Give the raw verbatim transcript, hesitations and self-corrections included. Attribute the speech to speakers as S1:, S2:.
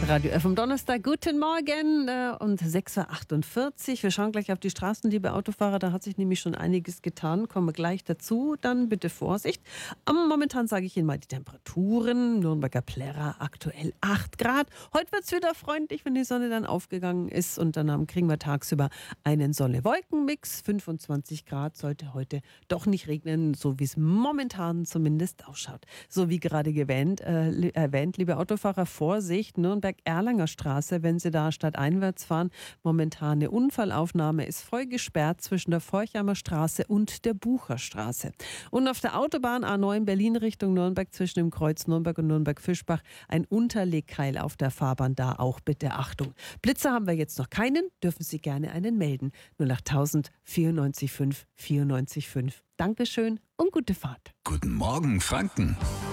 S1: Radio F am Donnerstag. Guten Morgen äh, und sechs Uhr achtundvierzig. Wir schauen gleich auf die Straßen, liebe Autofahrer. Da hat sich nämlich schon einiges getan. Kommen wir gleich dazu. Dann bitte Vorsicht. Um, momentan sage ich Ihnen mal die Temperaturen. Nürnberger Plärrer aktuell acht Grad. Heute wird es wieder freundlich, wenn die Sonne dann aufgegangen ist. Und dann kriegen wir tagsüber einen Sonne-Wolken-Mix. fünfundzwanzig Grad sollte heute doch nicht regnen, so wie es momentan zumindest ausschaut. So wie gerade erwähnt, äh, erwähnt liebe Autofahrer, Vorsicht, Nürnberg-Erlanger Straße, wenn Sie da stadteinwärts fahren. Momentan eine Unfallaufnahme ist voll gesperrt zwischen der Forchheimer Straße und der Bucherstraße. Und auf der Autobahn A neun Berlin Richtung Nürnberg zwischen dem Kreuz Nürnberg und Nürnberg-Fischbach ein Unterlegkeil auf der Fahrbahn, da auch bitte Achtung. Blitzer haben wir jetzt noch keinen, dürfen Sie gerne einen melden. null achttausend vierundneunzig fünf vierundneunzig fünf. Dankeschön und gute Fahrt.
S2: Guten Morgen, Franken.